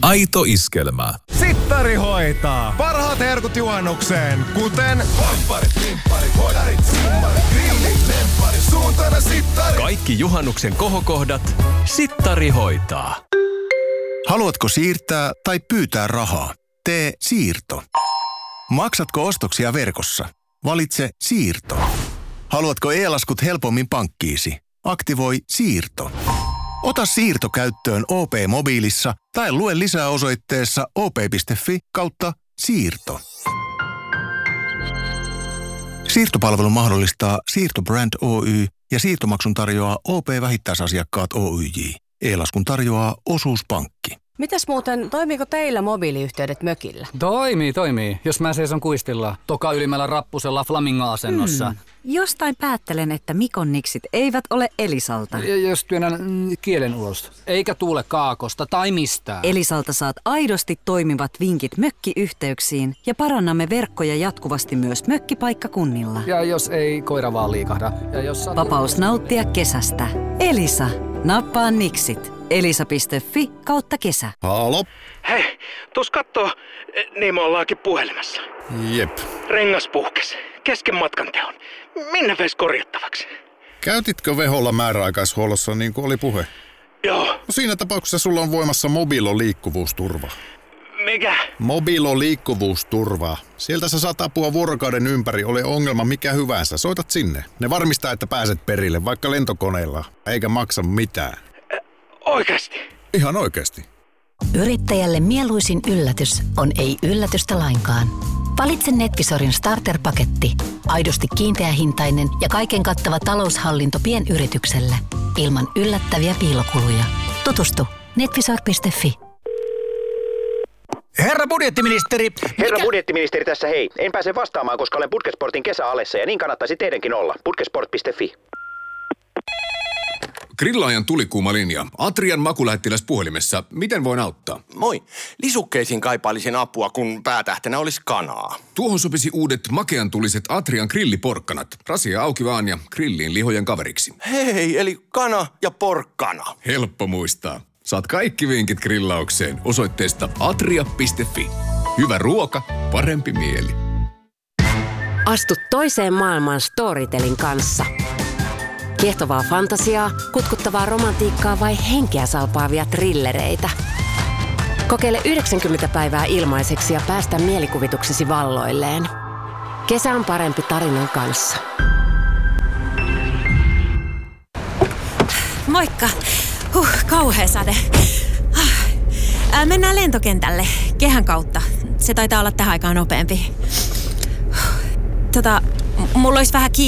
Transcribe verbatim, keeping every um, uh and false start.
Aito iskelmä. Sittari hoitaa. Parhaat herkut juhannukseen, kuten Pampparit, pimpparit, hodarit, simmarit, grillit, lempparit, suuntana sittari. Kaikki juhannuksen kohokohdat Sittari hoitaa. Haluatko siirtää tai pyytää rahaa? Tee siirto. Maksatko ostoksia verkossa? Valitse siirto. Haluatko e-laskut helpommin pankkiisi? Aktivoi siirto. Ota siirto käyttöön O P-mobiilissa tai lue lisää osoitteessa op piste fi kautta siirto. Siirtopalvelu mahdollistaa Siirtobrand Oy ja siirtomaksun tarjoaa O P-vähittäisasiakkaat Oyj. E-laskun tarjoaa Osuuspankki. Mitäs muuten, toimiiko teillä mobiiliyhteydet mökillä? Toimii, toimii. Jos mä seison kuistilla, toka ylimmällä rappusella flamingo-asennossa. Hmm. Jostain päättelen, että Mikon niksit eivät ole Elisalta. Ja jos työnnän kielen ulos, eikä tuule kaakosta tai mistään. Elisalta saat aidosti toimivat vinkit mökkiyhteyksiin ja parannamme verkkoja jatkuvasti myös mökkipaikkakunnilla. Ja jos ei koira vaan liikahda. Ja jos satu... Vapaus nauttia kesästä. Elisa. Nappaa niksit. elisa piste fi kautta kesä. Halo? Hei, tuus kattoo, niin me ollaankin puhelimessa. Jep. Rengas puhkes, kesken matkan teon. Minne veis korjattavaksi? Käytitkö Veholla määräaikaishuollossa niin kuin oli puhe? Joo. No siinä tapauksessa sulla on voimassa Mobilo liikkuvuusturva. Mikä? Mobilo liikkuvuusturva. Sieltä sä saat apua vuorokauden ympäri, ole ongelma mikä hyvänsä. Soitat sinne. Ne varmistaa, että pääset perille, vaikka lentokoneella, eikä maksa mitään. Ä, oikeasti? Ihan oikeasti. Yrittäjälle mieluisin yllätys on ei yllätystä lainkaan. Valitse Netvisorin starter-paketti. Aidosti kiinteähintainen ja kaiken kattava taloushallinto pienyritykselle. Ilman yllättäviä piilokuluja. Tutustu netvisor piste fi. Herra budjettiministeri! Herra mikä... budjettiministeri tässä hei. En pääse vastaamaan, koska olen Budgetsportin kesäalessa ja niin kannattaisi teidänkin olla. budgetsport piste fi. Grillaajan tulikuuma linja. Atrian makulähettiläs puhelimessa. Miten voin auttaa? Moi. Lisukkeisiin kaipailisin apua, kun päätähtenä olisi kanaa. Tuohon sopisi uudet makeantuliset Atrian grilliporkkanat. Rasia auki vaan ja grilliin lihojen kaveriksi. Hei, eli kana ja porkkana. Helppo muistaa. Saat kaikki vinkit grillaukseen osoitteesta atria piste fi. Hyvä ruoka, parempi mieli. Astu toiseen maailmaan Storytelin kanssa. Kiehtovaa fantasiaa, kutkuttavaa romantiikkaa vai henkeä salpaavia thrillereitä. Kokeile yhdeksänkymmentä päivää ilmaiseksi ja päästä mielikuvituksesi valloilleen. Kesä on parempi tarinan kanssa. Moikka! Huh, kauhea sade. Äh, mennään lentokentälle kehän kautta. Se taitaa olla tähän aikaan nopeampi. Tota, mulla olisi vähän kiinni.